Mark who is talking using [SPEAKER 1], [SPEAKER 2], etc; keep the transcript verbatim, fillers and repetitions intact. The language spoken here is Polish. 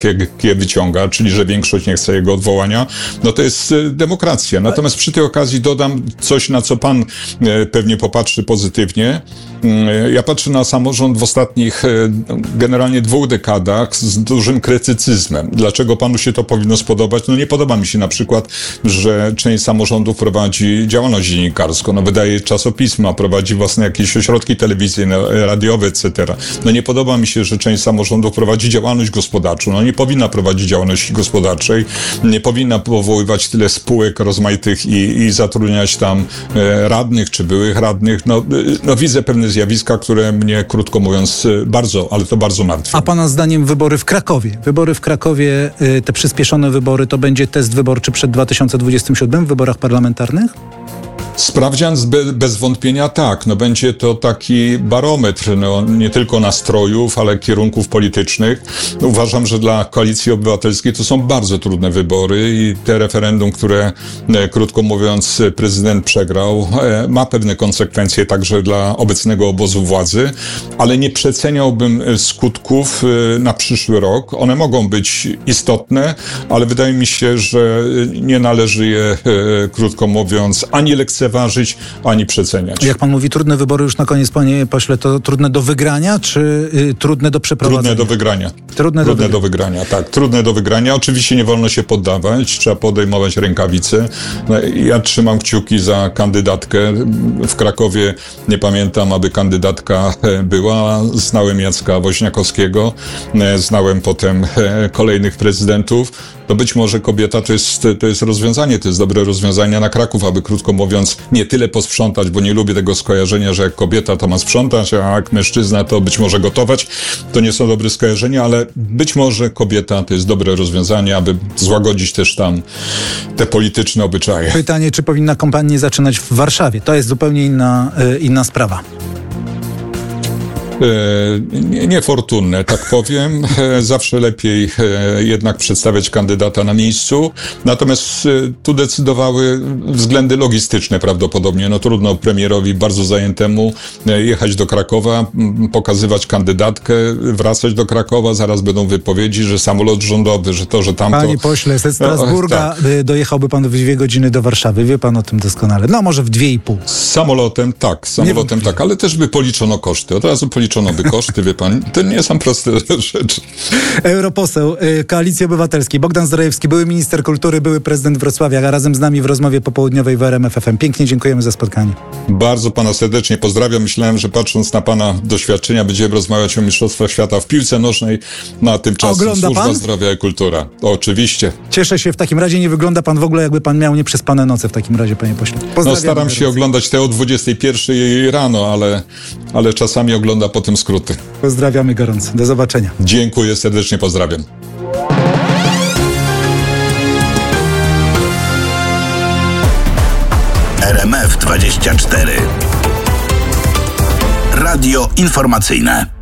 [SPEAKER 1] je wyciąga, czyli że większość nie chce jego odwołania, no to jest demokracja. Natomiast przy tej okazji dodam coś, na co pan pewnie popatrzy pozytywnie. Ja patrzę na samorząd w ostatnich generalnie dwóch dekadach z dużym krytycyzmem. Dlaczego panu się to powinno spodobać? No nie podoba mi się na przykład, że część samorządów prowadzi działalność dziennikarską, no wydaje czasopisma, prowadzi własne jakieś ośrodki telewizyjne, radiowe, et cetera. No nie podoba mi się, że część samorządów prowadzi działalność gospodarczą. No nie powinna prowadzić działalności gospodarczej, nie powinna powoływać tyle spółek rozmaitych i, i zatrudniać tam e, radnych czy byłych radnych. No, no widzę pewne zjawiska, które mnie, krótko mówiąc, bardzo, ale to bardzo martwią.
[SPEAKER 2] A pana zdaniem wybory w Krakowie? Wybory w Krakowie, te przyspieszone wybory, to będzie test wyborczy przed dwa tysiące dwudziestym siódmym w wyborach parlamentarnych?
[SPEAKER 1] Sprawdzian be, bez wątpienia tak. No będzie to taki barometr, no, nie tylko nastrojów, ale kierunków politycznych. Uważam, że dla Koalicji Obywatelskiej to są bardzo trudne wybory i te referendum, które, e, krótko mówiąc, prezydent przegrał, e, ma pewne konsekwencje także dla obecnego obozu władzy, ale nie przeceniałbym skutków e, na przyszły rok. One mogą być istotne, ale wydaje mi się, że nie należy je, e, krótko mówiąc, ani lekceważyć, ani przeceniać.
[SPEAKER 2] Jak pan mówi, trudne wybory już na koniec, panie pośle, to trudne do wygrania, czy y, trudne do przeprowadzenia?
[SPEAKER 1] Trudne do wygrania.
[SPEAKER 2] Trudne,
[SPEAKER 1] trudne
[SPEAKER 2] do,
[SPEAKER 1] do wygrania, tak. Trudne do wygrania. Oczywiście nie wolno się poddawać, trzeba podejmować rękawice. Ja trzymam kciuki za kandydatkę. W Krakowie nie pamiętam, aby kandydatka była. Znałem Jacka Woźniakowskiego, znałem potem kolejnych prezydentów. To być może kobieta to jest, to jest rozwiązanie, to jest dobre rozwiązanie na Kraków, aby, krótko mówiąc, nie tyle posprzątać, bo nie lubię tego skojarzenia, że jak kobieta to ma sprzątać, a jak mężczyzna to być może gotować. To nie są dobre skojarzenia, ale być może kobieta to jest dobre rozwiązanie, aby złagodzić też tam te polityczne obyczaje.
[SPEAKER 2] Pytanie, czy powinna kampanię zaczynać w Warszawie? To jest zupełnie inna, inna sprawa.
[SPEAKER 1] E, niefortunne, tak powiem. E, zawsze lepiej e, jednak przedstawiać kandydata na miejscu. Natomiast e, tu decydowały względy logistyczne prawdopodobnie. No trudno premierowi bardzo zajętemu e, jechać do Krakowa, m, pokazywać kandydatkę, wracać do Krakowa. Zaraz będą wypowiedzi, że samolot rządowy, że to, że tamto.
[SPEAKER 2] Panie pośle, ze Strasburga no, tak. dojechałby pan w dwie godziny do Warszawy. Wie pan o tym doskonale. No może w dwie i pół.
[SPEAKER 1] Samolotem tak, samolotem tak, ale też by policzono koszty. Od razu policzono by koszty, wie pan. To nie są proste rzeczy.
[SPEAKER 2] Europoseł y, Koalicji Obywatelskiej Bogdan Zdrojewski, były minister kultury, były prezydent Wrocławia, a razem z nami w rozmowie popołudniowej w R M F F M. Pięknie dziękujemy za spotkanie.
[SPEAKER 1] Bardzo pana serdecznie pozdrawiam. Myślałem, że patrząc na pana doświadczenia będziemy rozmawiać o Mistrzostwach Świata w piłce nożnej, na tymczasem
[SPEAKER 2] Ogląda
[SPEAKER 1] służba
[SPEAKER 2] pan?
[SPEAKER 1] zdrowia i kultura. Oczywiście.
[SPEAKER 2] Cieszę się, w takim razie nie wygląda pan w ogóle, jakby pan miał nieprzespane noce w takim razie, panie pośle.
[SPEAKER 1] No staram się oglądać te o dwudziestej pierwszej rano, ale, ale czasami ogląda potem skróty.
[SPEAKER 2] Pozdrawiamy gorąco. Do zobaczenia.
[SPEAKER 1] Dziękuję serdecznie, pozdrawiam.
[SPEAKER 3] R M F dwadzieścia cztery. Radio informacyjne.